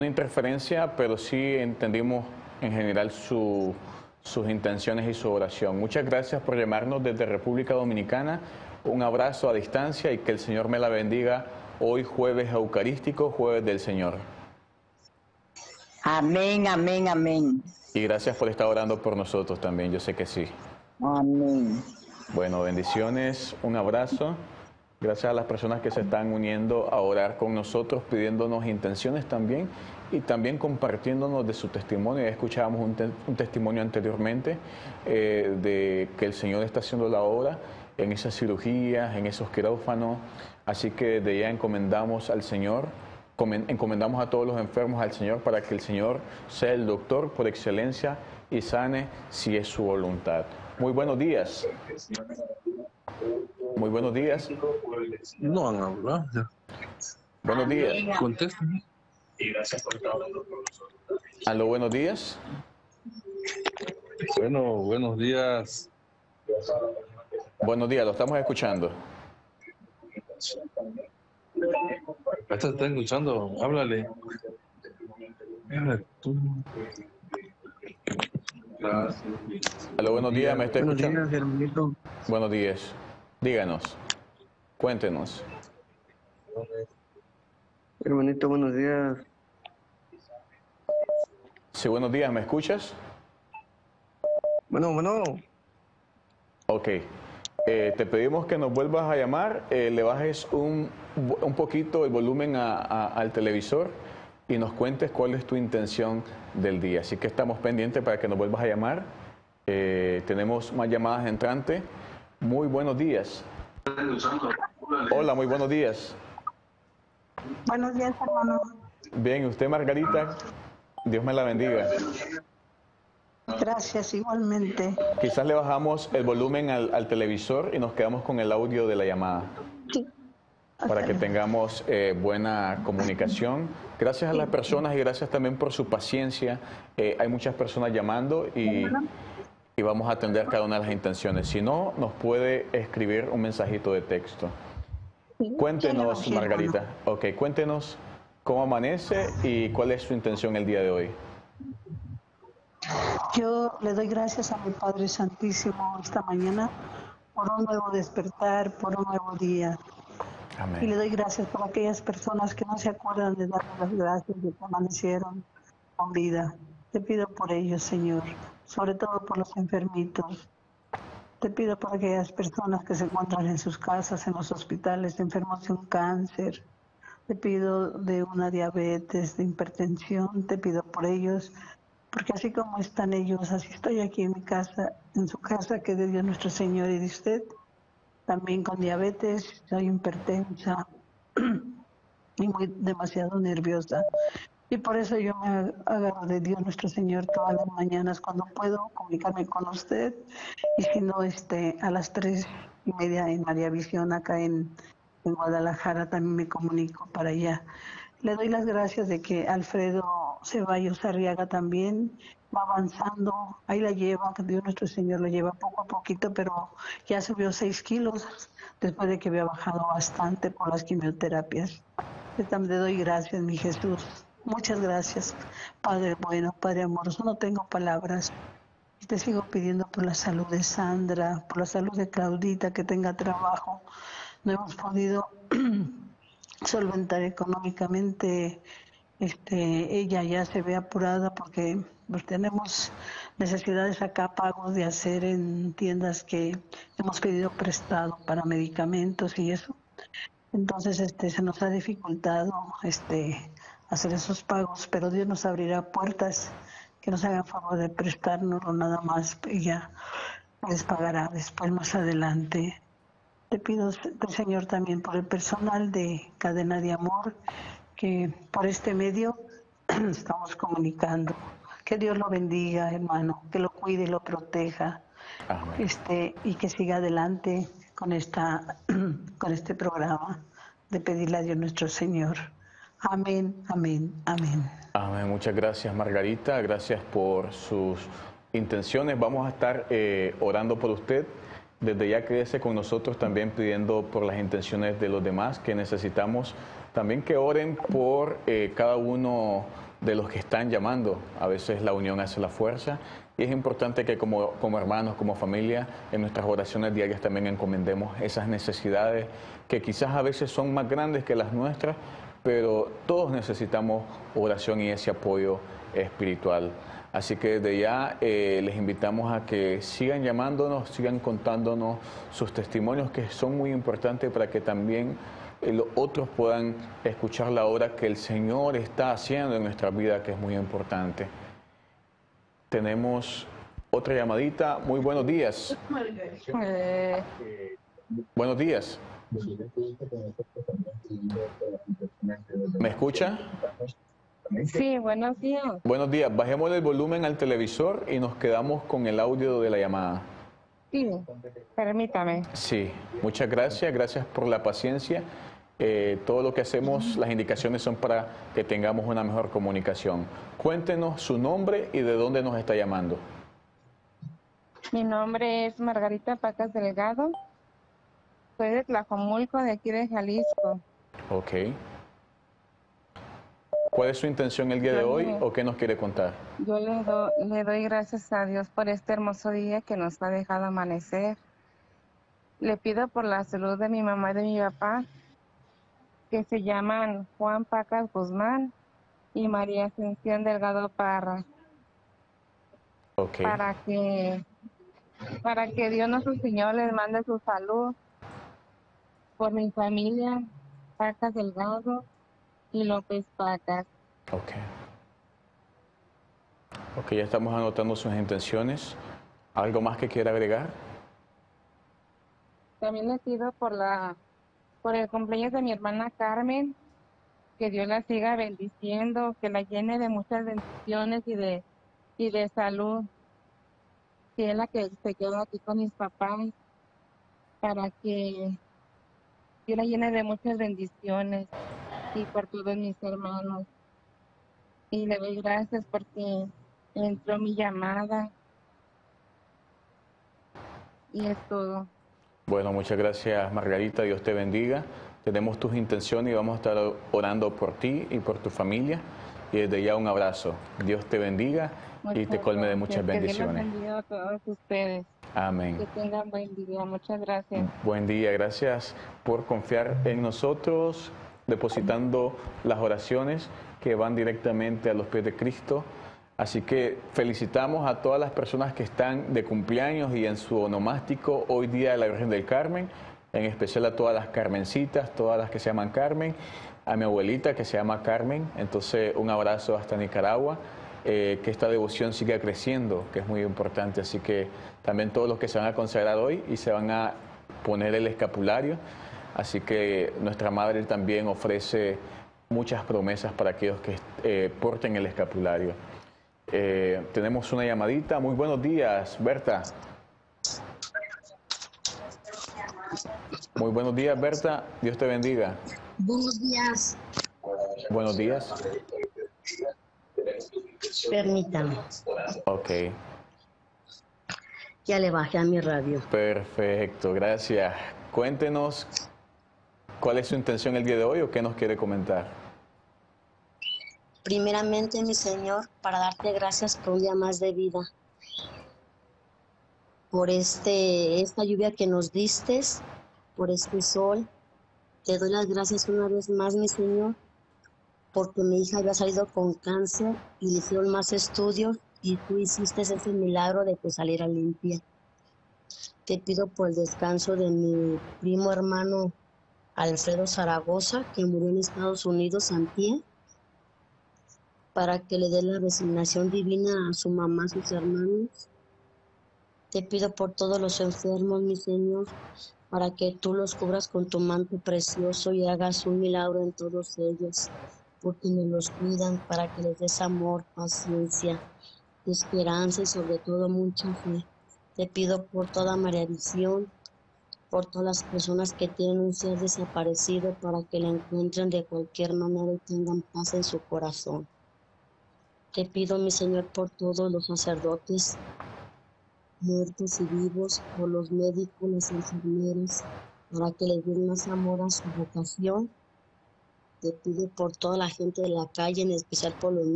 interferencia, pero sí entendimos en general sus intenciones y su oración. Muchas gracias por llamarnos desde República Dominicana. Un abrazo a distancia y que el Señor me la bendiga hoy jueves eucarístico, jueves del Señor. Amén, amén, amén. Y gracias por estar orando por nosotros también, yo sé que sí. Amén. Bueno, bendiciones, un abrazo. Gracias a las personas que se están uniendo a orar con nosotros, pidiéndonos intenciones también y también compartiéndonos de su testimonio. Ya escuchábamos un testimonio anteriormente de que el Señor está haciendo la obra en esas cirugías, en esos quirófanos. Así que desde ya encomendamos al Señor, encomendamos a todos los enfermos al Señor para que el Señor sea el doctor por excelencia y sane si es su voluntad. Muy buenos días. Muy buenos días. No han hablado. Buenos días. Contéstame. Aló, buenos días. Bueno, buenos días. Buenos días, lo estamos escuchando. ¿Te está escuchando? Háblale. Tú. Aló, buenos días, ¿me está escuchando? Buenos días, hermanito. Buenos días. Díganos. Cuéntenos. Hermanito, buenos días. Sí, buenos días, ¿me escuchas? Bueno. Ok. Te pedimos que nos vuelvas a llamar, le bajes un poquito el volumen al televisor y nos cuentes cuál es tu intención del día. Así que estamos pendientes para que nos vuelvas a llamar. Tenemos más llamadas entrantes. Muy buenos días. Hola, muy buenos días. Buenos días, hermano. Bien, ¿usted, Margarita? Dios me la bendiga. Gracias, igualmente. Quizás le bajamos el volumen al televisor y nos quedamos con el audio de la llamada. Sí. Para que tengamos buena comunicación. Gracias a las personas y gracias también por su paciencia. Hay muchas personas llamando y vamos a atender cada una de las intenciones. Si no, nos puede escribir un mensajito de texto. Cuéntenos, Margarita. Ok, cuéntenos cómo amanece y cuál es su intención el día de hoy. Yo le doy gracias a mi Padre Santísimo esta mañana por un nuevo despertar, por un nuevo día. Amén. Y le doy gracias por aquellas personas que no se acuerdan de darle las gracias de que amanecieron con vida. Te pido por ellos, Señor, sobre todo por los enfermitos. Te pido por aquellas personas que se encuentran en sus casas, en los hospitales, enfermos de un cáncer. Te pido de una diabetes, de hipertensión. Te pido por ellos, porque así como están ellos, así estoy aquí en mi casa, en su casa, que de Dios nuestro Señor y de usted. También con diabetes, soy hipertensa y demasiado nerviosa. Y por eso yo me agarro de Dios nuestro Señor todas las mañanas cuando puedo comunicarme con usted. Y si no, a las 3:30 en María Visión, acá en Guadalajara, también me comunico para allá. Le doy las gracias de que Alfredo Ceballos Arriaga también va avanzando. Ahí la lleva, que Dios nuestro Señor lo lleva poco a poquito, pero ya subió 6 kilos después de que había bajado bastante por las quimioterapias. Yo también le doy gracias, mi Jesús. Muchas gracias, Padre bueno, Padre amoroso. No tengo palabras. Y te sigo pidiendo por la salud de Sandra, por la salud de Claudita, que tenga trabajo. No hemos podido solventar económicamente. Ella ya se ve apurada porque pues, tenemos necesidades acá, pagos de hacer en tiendas que hemos pedido prestado para medicamentos y eso. Entonces se nos ha dificultado hacer esos pagos, pero Dios nos abrirá puertas, que nos hagan favor de prestárnoslo nada más y ya les pagará después más adelante. Te pido, Señor, también por el personal de Cadena de Amor, que por este medio estamos comunicando. Que Dios lo bendiga, hermano, que lo cuide y lo proteja. Amén. Y que siga adelante con este programa de pedirle a Dios nuestro Señor. Amén, amén, amén. Amén. Muchas gracias, Margarita. Gracias por sus intenciones. Vamos a estar orando por usted. Desde ya quédese con nosotros también pidiendo por las intenciones de los demás, que necesitamos También que oren por cada uno de los que están llamando. A veces la unión hace la fuerza y es importante que como hermanos, como familia, en nuestras oraciones diarias también encomendemos esas necesidades que quizás a veces son más grandes que las nuestras, pero todos necesitamos oración y ese apoyo espiritual. Así que desde ya les invitamos a que sigan llamándonos, sigan contándonos sus testimonios que son muy importantes para que también los otros puedan escuchar la obra que el Señor está haciendo en nuestra vida, que es muy importante. Tenemos otra llamadita. Muy buenos días. Buenos días. ¿Me escucha? Sí, buenos días. Buenos días. Bajemos el volumen al televisor y nos quedamos con el audio de la llamada. Sí, permítame. Sí, muchas gracias. Gracias por la paciencia. Todo lo que hacemos, las indicaciones son para que tengamos una mejor comunicación. Cuéntenos su nombre y de dónde nos está llamando. Mi nombre es Margarita Pacas Delgado. Soy de Tlajomulco, de aquí de Jalisco. Ok. ¿Cuál es su intención el día de hoy o qué nos quiere contar? Yo le doy gracias a Dios por este hermoso día que nos ha dejado amanecer. Le pido por la salud de mi mamá y de mi papá, que se llaman Juan Pacas Guzmán y María Ascensión Delgado Parra. Ok. Para que Dios nuestro Señor les mande su salud por mi familia, Pacas Delgado y López Pacas. Ok. Ok, ya estamos anotando sus intenciones. ¿Algo más que quiera agregar? También le pido por el cumpleaños de mi hermana Carmen, que Dios la siga bendiciendo, que la llene de muchas bendiciones y de salud. Que es la que se quedó aquí con mis papás, para que Dios la llene de muchas bendiciones y por todos mis hermanos. Y le doy gracias porque entró mi llamada y es todo. Bueno, muchas gracias Margarita, Dios te bendiga. Tenemos tus intenciones y vamos a estar orando por ti y por tu familia. Y desde ya un abrazo. Dios te bendiga y te colme de muchas bendiciones. Que Dios los bendiga a todos ustedes. Amén. Que tengan buen día. Muchas gracias. Buen día, gracias por confiar en nosotros, depositando las oraciones que van directamente a los pies de Cristo. Así que felicitamos a todas las personas que están de cumpleaños y en su onomástico hoy día de la Virgen del Carmen, en especial a todas las Carmencitas, todas las que se llaman Carmen, a mi abuelita que se llama Carmen. Entonces un abrazo hasta Nicaragua, que esta devoción siga creciendo, que es muy importante. Así que también todos los que se van a consagrar hoy y se van a poner el escapulario. Así que nuestra Madre también ofrece muchas promesas para aquellos que porten el escapulario. Tenemos una llamadita. Muy buenos días, Berta. Muy buenos días, Berta. Dios te bendiga. Buenos días. Buenos días. Permítame. Ok. Ya le bajé a mi radio. Perfecto, gracias. Cuéntenos cuál es su intención el día de hoy o qué nos quiere comentar. Primeramente, mi Señor, para darte gracias por un día más de vida. Por esta lluvia que nos diste, por este sol. Te doy las gracias una vez más, mi Señor, porque mi hija había salido con cáncer y le hicieron más estudios y tú hiciste ese milagro de que saliera limpia. Te pido por el descanso de mi primo hermano Alfredo Zaragoza, que murió en Estados Unidos antier, para que le dé la resignación divina a su mamá, a sus hermanos. Te pido por todos los enfermos, mi Señor, para que tú los cubras con tu manto precioso y hagas un milagro en todos ellos, porque nos los cuidan, para que les des amor, paciencia, esperanza y sobre todo mucha fe. Te pido por toda María Visión, por todas las personas que tienen un ser desaparecido, para que la encuentren de cualquier manera y tengan paz en su corazón. Te pido, mi Señor, por todos los sacerdotes, muertos y vivos, por los médicos, las enfermeras, para que les den más amor a su vocación Te pido por toda la gente de la calle, en especial por los